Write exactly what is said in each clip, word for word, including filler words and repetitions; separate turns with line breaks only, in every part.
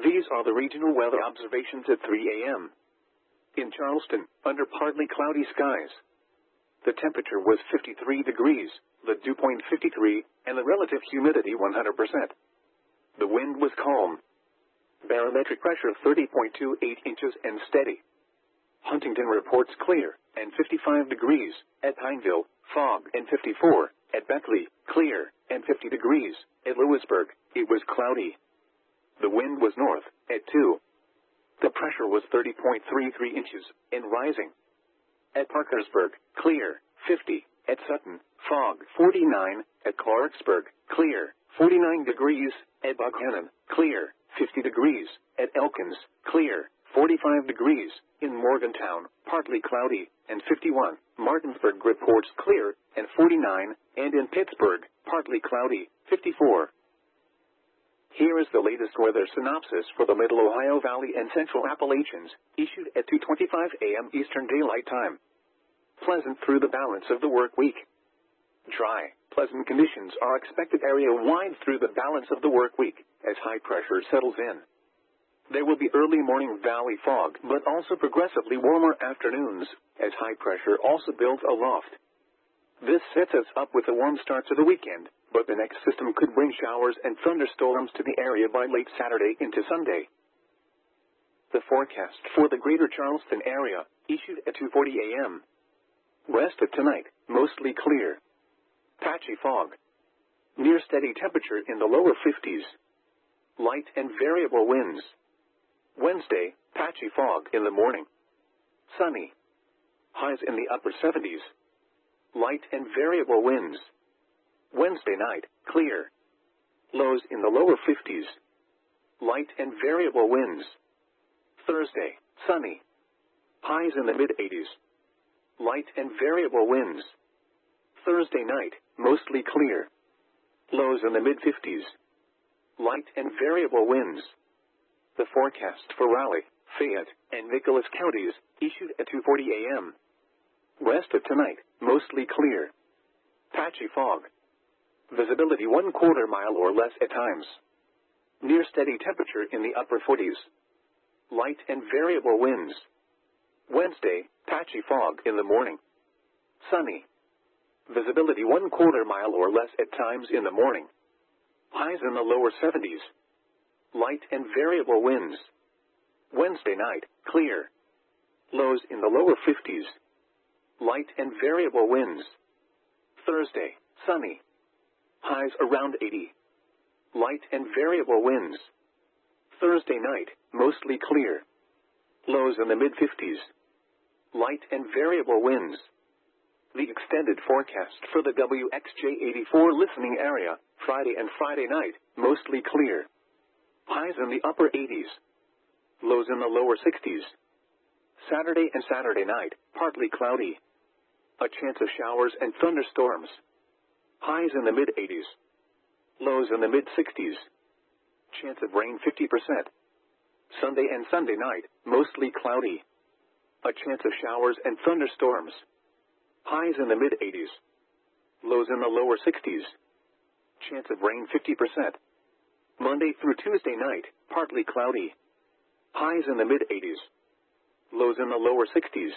These are the regional weather observations at three A M In Charleston, under partly cloudy skies. The temperature was fifty-three degrees, the dew point fifty-three, and the relative humidity one hundred percent. The wind was calm. Barometric pressure thirty point two eight inches and steady. Huntington reports clear, and fifty-five degrees, at Pineville, fog, and fifty-four, at Beckley, clear, and fifty degrees, at Lewisburg, it was cloudy. The wind was north, at two. The pressure was thirty point three three inches, and rising. At Parkersburg, clear, fifty, at Sutton, fog, forty-nine, at Clarksburg, clear, forty-nine degrees, at Buchanan, clear, fifty degrees, at Elkins, clear, forty-five degrees, in Morgantown, partly cloudy, and fifty-one, Martinsburg reports clear, and forty-nine, and in Pittsburgh, partly cloudy, fifty-four. Here is the latest weather synopsis for the Middle Ohio Valley and Central Appalachians, issued at two twenty-five A M Eastern Daylight Time. Pleasant through the balance of the work week. Dry, pleasant conditions are expected area-wide through the balance of the work week, as high pressure settles in. There will be early morning valley fog, but also progressively warmer afternoons, as high pressure also builds aloft. This sets us up with a warm start to the weekend, but the next system could bring showers and thunderstorms to the area by late Saturday into Sunday. The forecast for the greater Charleston area, issued at two forty A M West of tonight, mostly clear. Patchy fog. Near steady temperature in the lower fifties. Light and variable winds. Wednesday, patchy fog in the morning. Sunny. Highs in the upper seventies. Light and variable winds. Wednesday night, clear. Lows in the lower fifties. Light and variable winds. Thursday, sunny. Highs in the mid-eighties. Light and variable winds. Thursday night, mostly clear. Lows in the mid-fifties. Light and variable winds. The forecast for Raleigh, Fayette, and Nicholas counties, issued at two forty A M West of tonight, mostly clear. Patchy fog. Visibility one quarter mile or less at times. Near steady temperature in the upper forties. Light and variable winds. Wednesday, patchy fog in the morning. Sunny. Visibility one quarter mile or less at times in the morning. Highs in the lower seventies. Light and variable winds. Wednesday night, clear. Lows in the lower fifties. Light and variable winds. Thursday, sunny. Highs around eighty. Light and variable winds. Thursday night, mostly clear. Lows in the mid-fifties. Light and variable winds. The extended forecast for the W X J eighty-four listening area, Friday and Friday night, mostly clear. Highs in the upper eighties. Lows in the lower sixties. Saturday and Saturday night, partly cloudy. A chance of showers and thunderstorms. Highs in the mid-eighties. Lows in the mid-sixties. Chance of rain fifty percent. Sunday and Sunday night, mostly cloudy. A chance of showers and thunderstorms. Highs in the mid-eighties. Lows in the lower sixties. Chance of rain fifty percent. Monday through Tuesday night, partly cloudy. Highs in the mid-eighties. Lows in the lower sixties.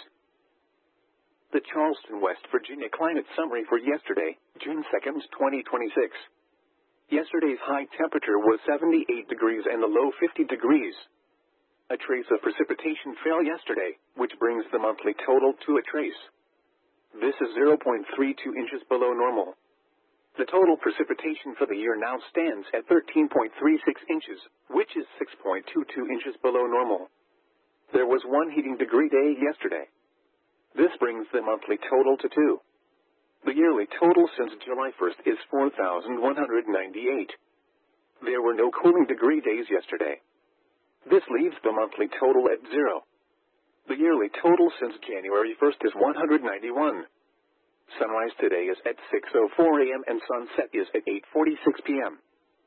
The Charleston, West Virginia climate summary for yesterday, June second, twenty twenty-six. Yesterday's high temperature was seventy-eight degrees and the low fifty degrees. A trace of precipitation fell yesterday, which brings the monthly total to a trace. This is zero point three two inches below normal. The total precipitation for the year now stands at thirteen point three six inches, which is six point two two inches below normal. There was one heating degree day yesterday. This brings the monthly total to two. The yearly total since July first is four thousand one hundred ninety-eight. There were no cooling degree days yesterday. This leaves the monthly total at zero. The yearly total since January first is one hundred ninety-one. Sunrise today is at six oh four A M and sunset is at eight forty-six P M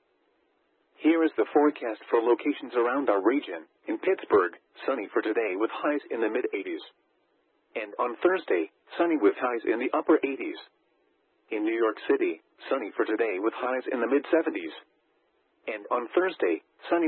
Here is the forecast for locations around our region. In Pittsburgh, sunny for today with highs in the mid-eighties. And on Thursday, sunny with highs in the upper eighties. In New York City, sunny for today with highs in the mid-seventies. And on Thursday, sunny